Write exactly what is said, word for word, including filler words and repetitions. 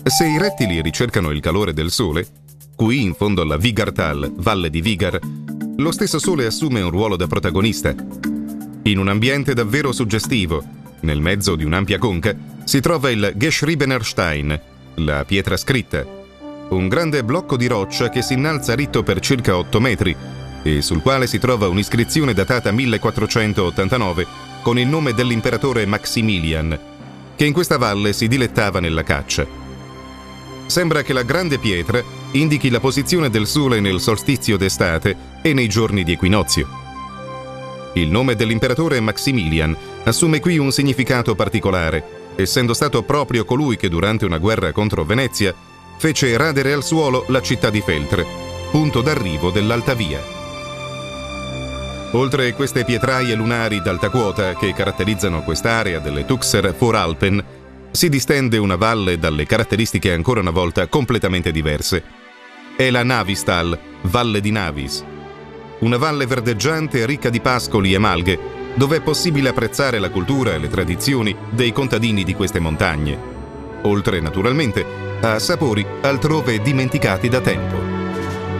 Se i rettili ricercano il calore del sole, qui in fondo alla Vigartal, valle di Vigar, lo stesso sole assume un ruolo da protagonista. In un ambiente davvero suggestivo, nel mezzo di un'ampia conca, si trova il Geschriebener Stein, la pietra scritta, un grande blocco di roccia che si innalza ritto per circa otto metri e sul quale si trova un'iscrizione datata millequattrocentottantanove con il nome dell'imperatore Maximilian, che in questa valle si dilettava nella caccia. Sembra che la grande pietra indichi la posizione del sole nel solstizio d'estate e nei giorni di equinozio. Il nome dell'imperatore Maximilian assume qui un significato particolare, essendo stato proprio colui che durante una guerra contro Venezia fece radere al suolo la città di Feltre, punto d'arrivo dell'Alta Via. Oltre queste pietraie lunari d'alta quota che caratterizzano quest'area delle Tuxer Voralpen, si distende una valle dalle caratteristiche ancora una volta completamente diverse. È la Navistal, Valle di Navis, una valle verdeggiante ricca di pascoli e malghe, dove è possibile apprezzare la cultura e le tradizioni dei contadini di queste montagne, oltre naturalmente a sapori altrove dimenticati da tempo.